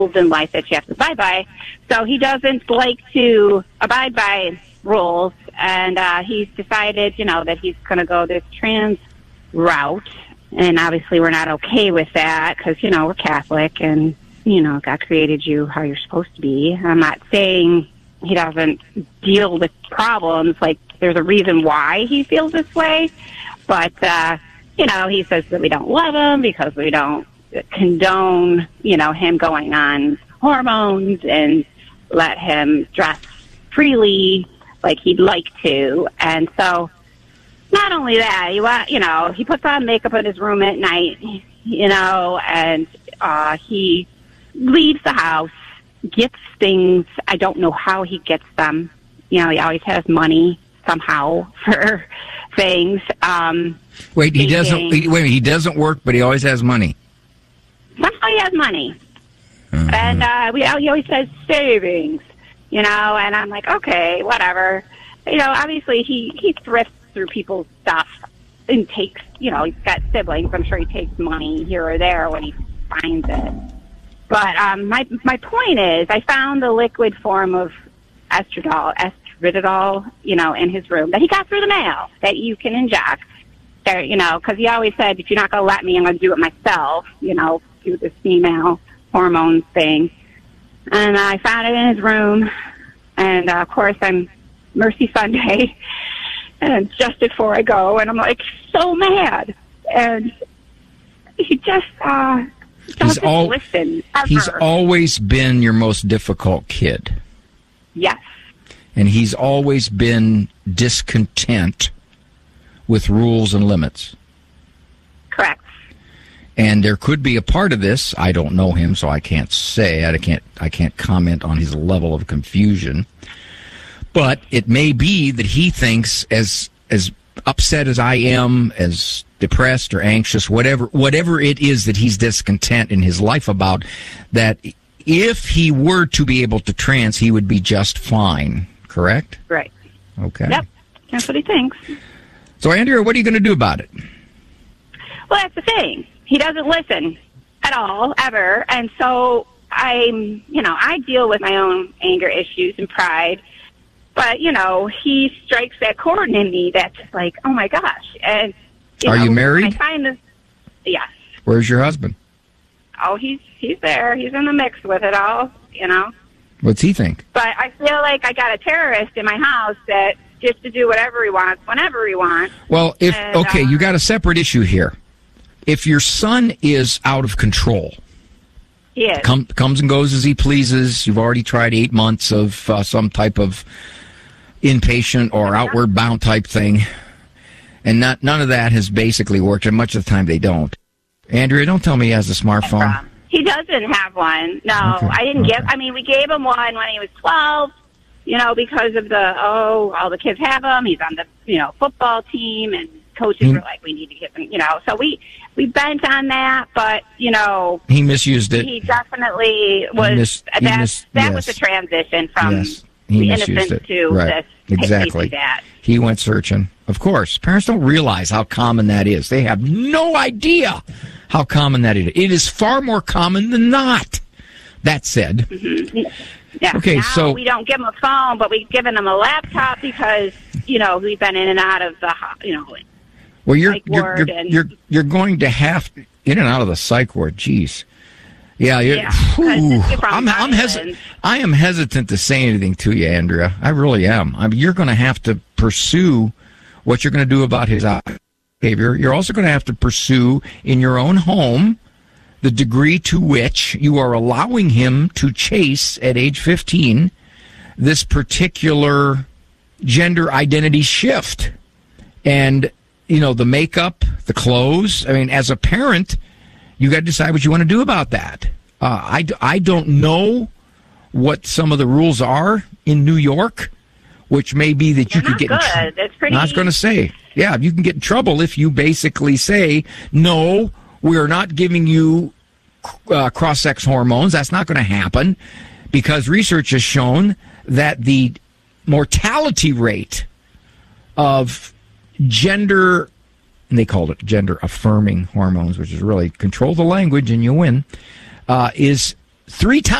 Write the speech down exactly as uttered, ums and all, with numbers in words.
in life that you have to abide by. So he doesn't like to abide by rules, and uh, he's decided, you know, that he's going to go this trans route. And obviously we're not okay with that because, you know, we're Catholic and, you know, God created you how you're supposed to be. I'm not saying he doesn't deal with problems. Like, there's a reason why he feels this way. But, uh, you know, he says that we don't love him because we don't condone, you know, him going on hormones and let him dress freely like he'd like to. And so not only that, you, you know, he puts on makeup in his room at night, you know, and uh, he leaves the house, gets things. I don't know how he gets them. You know, he always has money somehow for things. Um, wait, he doesn't. Wait, he doesn't work, but he always has money. Somehow he has money, uh-huh. and uh, we he always says savings. You know, and I'm like, okay, whatever. You know, obviously he he thrifts through people's stuff and takes. You know, he's got siblings. I'm sure he takes money here or there when he finds it. But um, my my point is, I found the liquid form of estradiol, estradiol, you know, in his room that he got through the mail that you can inject. There, you know, because he always said, if you're not going to let me, I'm going to do it myself. You know, do this female hormone thing. And I found it in his room, and uh, of course I'm Mercy Sunday, and just before I go, and I'm like so mad, and he just. Uh, He's, al- listen, he's always been your most difficult kid. Yes. And he's always been discontent with rules and limits. Correct. And there could be a part of this. I don't know him, so I can't say. I can't. I can't comment on his level of confusion. But it may be that he thinks, as as upset as I am, as depressed or anxious, whatever whatever it is that he's discontent in his life about, that if he were to be able to trans, he would be just fine. Correct? Right. Okay. Yep. That's what he thinks. So, Andrea, what are you going to do about it? Well, that's the thing. He doesn't listen at all, ever. And so I'm, you know, I deal with my own anger issues and pride. But, you know, he strikes that chord in me that's like, oh, my gosh. And You Are know, you married? I find this, yes. Where's your husband? Oh, he's he's there. He's in the mix with it all, you know. What's he think? But I feel like I got a terrorist in my house that gets to do whatever he wants, whenever he wants. Well, if and, okay, uh, you got a separate issue here. If your son is out of control, he is. Come, comes and goes as he pleases. You've already tried eight months of uh, some type of inpatient or outward bound type thing. And not none of that has basically worked, and much of the time they don't. Andrea, don't tell me he has a smartphone. He doesn't have one. No, okay. I didn't okay. give. I mean, we gave him one when he was twelve. You know, because of the oh, all the kids have them. He's on the you know football team, and coaches he, were like, we need to give him. You know, so we we bent on that, but you know, he misused it. He definitely was. He mis- that he mis- that yes. was the transition from yes. he the misused innocent it. to right. this exactly. that. He went searching. Of course, parents don't realize how common that is. They have no idea how common that is. It is far more common than not. That said, mm-hmm. yeah. Okay, now so we don't give him a phone, but we've given him a laptop because you know we've been in and out of the you know. Well, you're psych you're ward you're, and, you're you're going to have in and out of the psych ward. Jeez. Yeah, you're, yeah whew, I'm, I'm hesitant. I am hesitant to say anything to you, Andrea. I really am. I mean, you're going to have to pursue what you're going to do about his behavior. You're also going to have to pursue in your own home the degree to which you are allowing him to chase at age fifteen this particular gender identity shift. And, you know, the makeup, the clothes. I mean, as a parent, you got to decide what you want to do about that. Uh, I, I don't know what some of the rules are in New York, which may be that They're you could get good. in trouble. It's pretty. I was going to say, yeah, you can get in trouble if you basically say, no, we are not giving you uh, cross-sex hormones. That's not going to happen because research has shown that the mortality rate of gender, and they called it gender affirming hormones, which is really control the language and you win, uh, is three times.